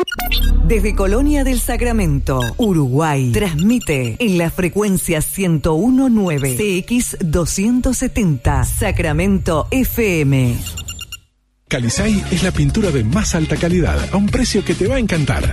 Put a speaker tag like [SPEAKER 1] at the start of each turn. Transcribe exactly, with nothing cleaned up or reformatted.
[SPEAKER 1] Desde Colonia del Sacramento, Uruguay, transmite en la frecuencia ciento uno punto nueve C X doscientos setenta, Sacramento F M.
[SPEAKER 2] Calisay es la pintura de más alta calidad a un precio que te va a encantar.